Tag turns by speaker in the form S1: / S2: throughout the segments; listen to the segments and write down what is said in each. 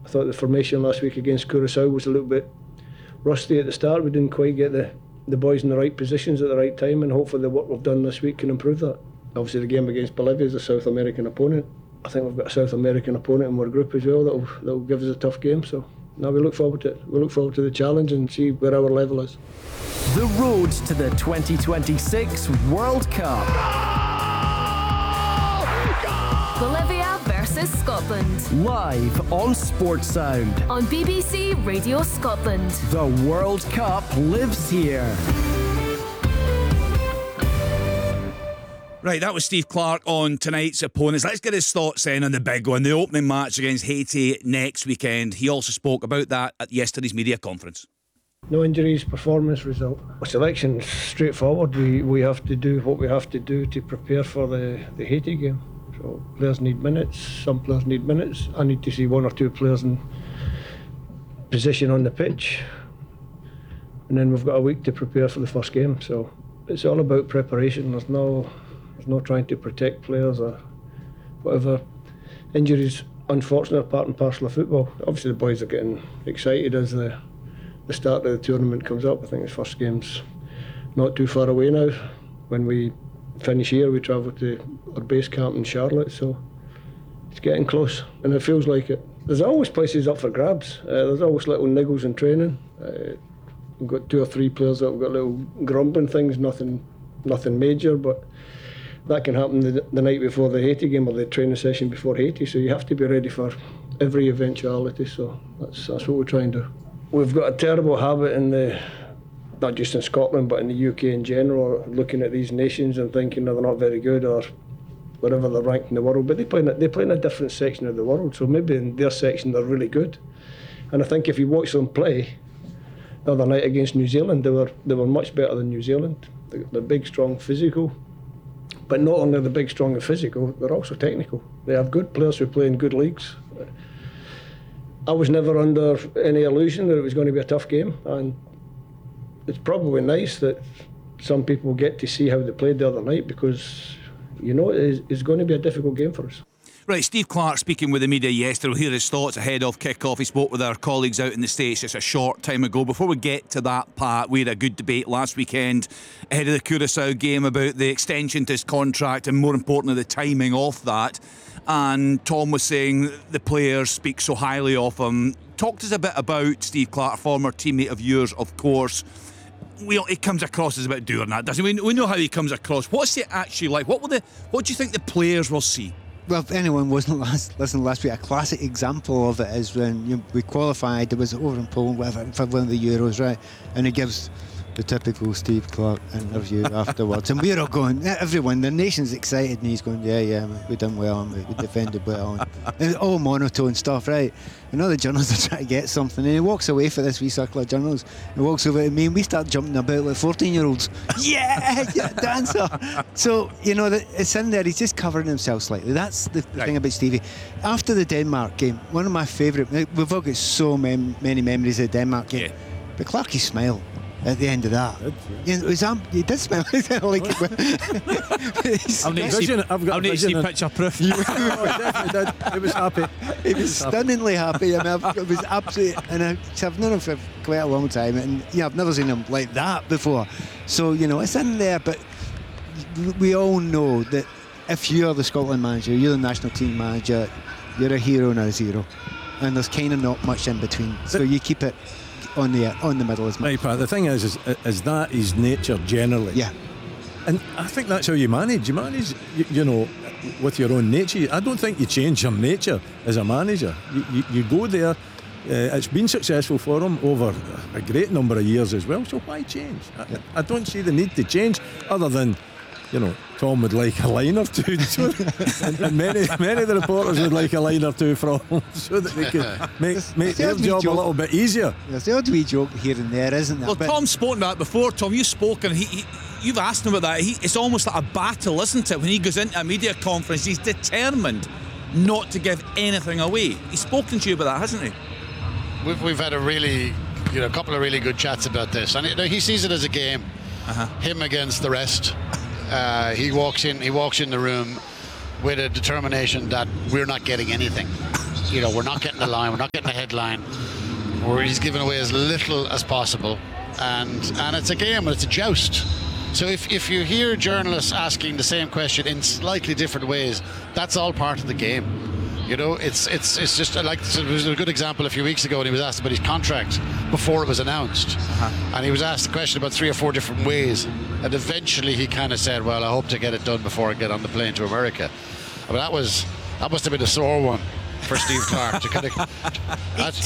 S1: I thought the formation last week against Curaçao was a little bit rusty at the start. We didn't quite get the boys in the right positions at the right time, and hopefully the work we've done this week can improve that. Obviously the game against Bolivia is a South American opponent. I think we've got a South American opponent in our group as well that'll give us a tough game. So now we look forward to it. We look forward to the challenge and see where our level is.
S2: The road to the 2026 World Cup.
S3: Bolivia versus Scotland.
S2: Live on Sports Sound.
S3: On BBC Radio Scotland.
S2: The World Cup lives here.
S4: Right, that was Steve Clarke on tonight's opponents. Let's get his thoughts then on the big one, the opening match against Haiti next weekend. He also spoke about that at yesterday's media conference.
S1: No injuries, performance, result. Selection's straightforward. We have to do what we have to do to prepare for the Haiti game. So players need minutes, some players need minutes. I need to see one or two players in position on the pitch. And then we've got a week to prepare for the first game. So it's all about preparation. There's no trying to protect players or whatever. Injuries, unfortunately, are part and parcel of football. Obviously the boys are getting excited as the start of the tournament comes up. I think the first game's not too far away now. When we finish here, we travel to our base camp in Charlotte, so it's getting close and it feels like it. There's always places up for grabs. There's always little niggles in training. We've got 2 or 3 players that have got little grumbling things, nothing major, but that can happen the night before the Haiti game or the training session before Haiti, so you have to be ready for every eventuality. So that's what we're trying to do. We've got a terrible habit not just in Scotland but in the UK in general, looking at these nations and thinking they're not very good or wherever they're ranked in the world, but they play in a different section of the world, so maybe in their section they're really good. And I think if you watch them play the other night against New Zealand, they were much better than New Zealand. They're big, strong, physical. But not only are they big, strong and physical, they're also technical. They have good players who play in good leagues. I was never under any illusion that it was going to be a tough game, and it's probably nice that some people get to see how they played the other night, because it's going to be a difficult game for us.
S4: Right, Steve Clarke speaking with the media yesterday. We'll hear his thoughts ahead of kick-off. He spoke with our colleagues out in the States just a short time ago. Before we get to that part, we had a good debate last weekend ahead of the Curaçao game about the extension to his contract and, more importantly, the timing of that. And Tom was saying the players speak so highly of him. Talk to us a bit about Steve Clarke, a former teammate of yours, of course. He comes across as about doing that, doesn't he? We know how he comes across. What's it actually like? What do you think the players will see?
S5: Well, if anyone wasn't listening last week, a classic example of it is when we qualified. It was over in Poland, whatever, for one of the Euros, right? And he gives the typical Steve Clarke interview afterwards, and we're all going, everyone, the nation's excited, and he's going, yeah, we done well, and we defended well, and all monotone stuff, right? And all the journalists are trying to get something, and he walks away for this wee circle of journalists, and walks over to me, and we start jumping about like 14-year-olds. yeah, dancer. So, it's in there, he's just covering himself slightly. That's the thing about Stevie. After the Denmark game, one of my favourite, we've all got so many memories of the Denmark game, but Clarkie's smile at the end of that, he did smell like it.
S6: I'll need to see picture proof. It was happy.
S5: He was stunningly happy. I mean, it was absolutely, and I've known him for quite a long time, and I've never seen him like that before. So it's in there, but we all know that if you're the Scotland manager, you're the national team manager, you're a hero and a zero, and there's kind of not much in between. So you keep it on the middle as much.
S6: Right, Pat, the thing is that his nature generally.
S5: Yeah.
S6: And I think that's how you manage. You manage, with your own nature. I don't think you change your nature as a manager. You go there. It's been successful for him over a great number of years as well. So why change? I don't see the need to change, other than, Tom would like a line or two, and many of the reporters would like a line or two from him, so that they could make their job a little bit easier.
S5: There's the odd wee joke here and there, isn't there?
S4: Well, Tom's spoken about that before. Tom, you've spoken. You've asked him about that. It's almost like a battle, isn't it? When he goes into a media conference, he's determined not to give anything away. He's spoken to you about that, hasn't he?
S7: We've had a couple of really good chats about this, and he sees it as a game. Him against the rest. He walks in the room with a determination that we're not getting anything. we're not getting the line, we're not getting the headline. He's giving away as little as possible, and it's a game, it's a joust. So if you hear journalists asking the same question in slightly different ways, that's all part of the game. It's just like it was a good example a few weeks ago when he was asked about his contract before it was announced, and he was asked the question about 3 or 4 different ways, and eventually he kind of said, "Well, I hope to get it done before I get on the plane to America." But that must have been a sore one for Steve Clarke to kind of. That's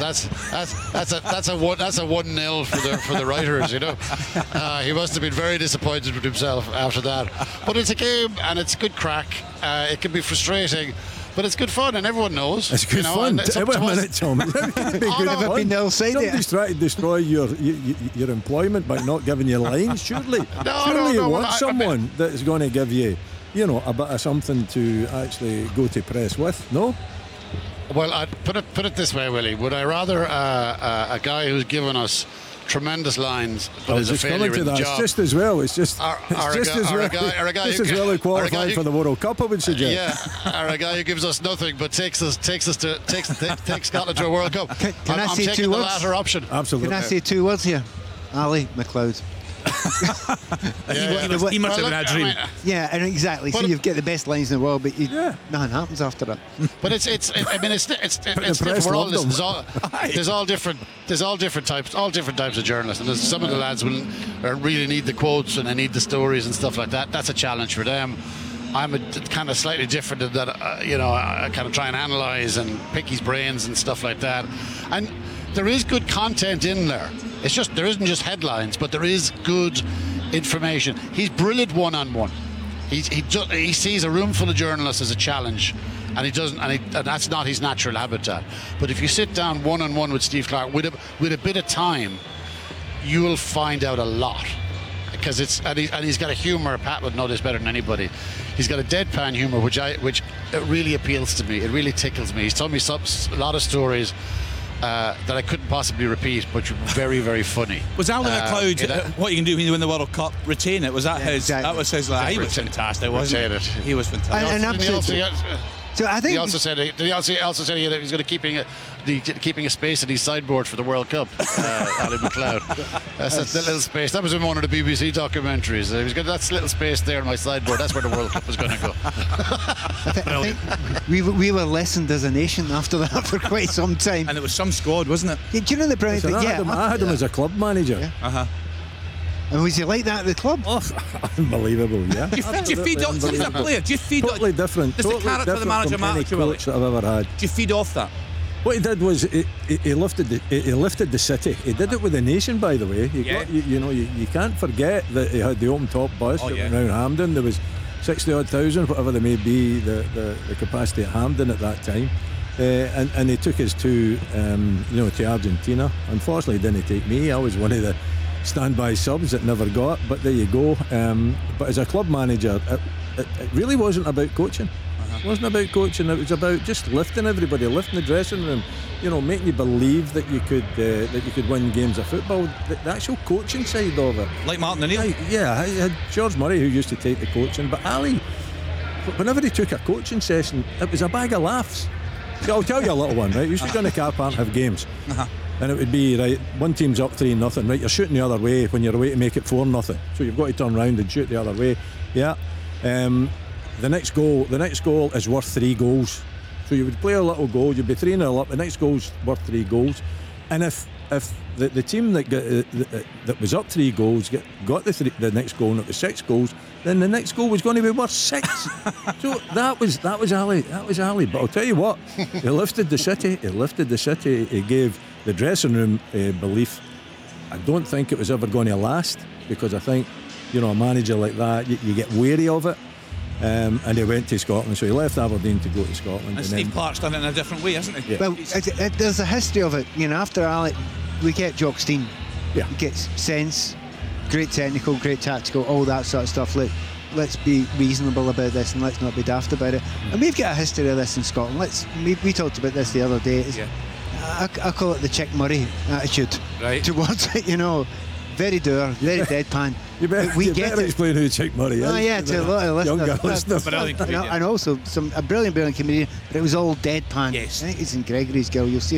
S7: a 1-0 for the writers. He must have been very disappointed with himself after that. But it's a game and it's good crack. It can be frustrating, but it's good fun, and everyone knows.
S6: It's good fun. Wait a minute, Tom.
S5: Somebody's
S6: trying to destroy your employment by not giving you lines. Surely you want someone that is going to give you, a bit of something to actually go to press with. No.
S7: Well, I'd put it this way, Willie. Would I rather a guy who's given us tremendous lines but is a failure in the job?
S6: It's just as well. It's just as well qualified for the World Cup, I would suggest.
S7: Yeah, or a guy who gives us nothing but takes Scotland to a World Cup.
S5: Can I say
S7: taking
S5: 2
S7: the
S5: words?
S7: latter option.
S6: Absolutely.
S5: Can I say 2 words here? Ali McLeod.
S4: He must have been a dream.
S5: Yeah, and exactly. So you've got the best lines in the world, but nothing happens after that.
S7: But it's different. We're all listening. There's all different types of journalists, and some of the lads will really need the quotes and they need the stories and stuff like that. That's a challenge for them. I'm kind of slightly different in that, I kind of try and analyse and pick his brains and stuff like that. And there is good content in there. It's just there isn't just headlines, but there is good information. He's brilliant one-on-one. He sees a room full of journalists as a challenge, and and that's not his natural habitat. But if you sit down one-on-one with Steve Clarke with a bit of time, you will find out a lot. Because he's got a humour. Pat would know this better than anybody. He's got a deadpan humour, which it really appeals to me. It really tickles me. He's told me a lot of stories that I couldn't possibly repeat, but very, very funny.
S4: Was Alan McLeod, what you can do when you win the World Cup, retain it? Was that his?
S5: Exactly.
S4: That was his. He was fantastic, wasn't he? He was fantastic.
S5: And absolutely. So I think
S7: he also said he was going to keeping a space in his sideboard for the World Cup. Ali McLeod. That's the little space. That was in one of the BBC documentaries. He was got that little space there in my sideboard. That's where the World Cup was going to go.
S5: I think we were lessened as a nation after that for quite some time.
S4: And it was some squad, wasn't it?
S5: Yeah, do you know the brilliant thing?
S6: I had him as a club manager.
S5: Yeah. And was he like that at the club?
S6: Oh, unbelievable, yeah.
S4: Do you feed off the player? Do you feed
S6: totally different.
S4: Does the character of the manager matter to
S6: coach that I've ever had.
S4: Do you feed off that?
S6: What he did was he lifted the city. He did it with the nation, by the way. You can't forget that he had the open top bus that went round Hampden. There was 60,000, whatever they may be, the capacity at Hampden at that time. And he took us to Argentina. Unfortunately, he didn't take me. I was one of the standby subs that never got, but there you go. But as a club manager, it really wasn't about coaching. It wasn't about coaching. It was about just lifting everybody, lifting the dressing room, making you believe that you could win games of football. The actual coaching side of it,
S4: like Martin O'Neill.
S6: I had George Murray who used to take the coaching, but Ali, whenever he took a coaching session, it was a bag of laughs. So I'll tell you a little one, right? You used to go in the car park and have games. And it would be, right, one team's up 3-0, right, you're shooting the other way when you're away to make it 4-0. So you've got to turn around and shoot the other way. Yeah. The next goal is worth 3 goals. So you would play a little goal, you'd be 3-0 up, the next goal's worth 3 goals. And if the team that was up 3 goals got the next goal and it was 6 goals, then the next goal was going to be worth 6. So that was Ali. But I'll tell you what, he lifted the city. He gave the dressing room belief. I don't think it was ever going to last, because I think a manager like that, you get wary of it. And he went to Scotland, so he left Aberdeen to go to Scotland.
S4: And Steve Clarke's done it in a different way, hasn't he?
S6: Yeah.
S5: Well, there's a history of it. After Alec, we get Jock Stein.
S6: Yeah.
S5: He gets sense, great technical, great tactical, all that sort of stuff. Let's be reasonable about this and let's not be daft about it. And we've got a history of this in Scotland. We talked about this the other day. I call it the Chick Murray attitude towards it. Very dour, very deadpan.
S6: You better,
S5: we
S6: you
S5: get
S6: better
S5: it.
S6: explain who Chuck Murray is.
S5: Oh yeah, to a lot of listeners.
S6: Younger listeners.
S4: Brilliant
S5: And,
S4: comedian.
S5: and also a brilliant comedian, but it was all deadpan.
S4: Yes.
S5: I think it's in Gregory's Girl. You'll see